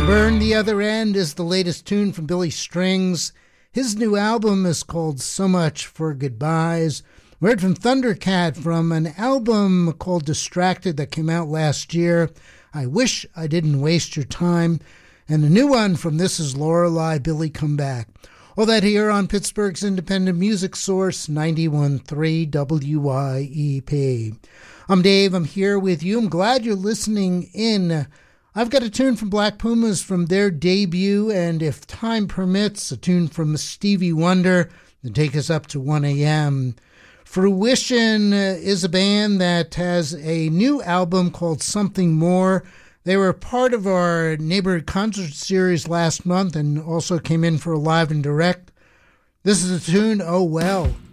Burn the Other End is the latest tune from Billy Strings. His new album is called So Much for Goodbyes. We heard from Thundercat from an album called Distracted that came out last year, I Wish I Didn't Waste Your Time, and a new one from This Is Lorelei, Billy Come Back. All that here on Pittsburgh's independent music source, 91.3 WYEP. I'm Dave, I'm here with you. I'm glad you're listening in. I've got a tune from Black Pumas from their debut, and if time permits, a tune from Stevie Wonder to take us up to 1 a.m. Fruition is a band that has a new album called Something More. They were part of our neighborhood concert series last month and also came in for a live and direct. This is a tune, Oh Well.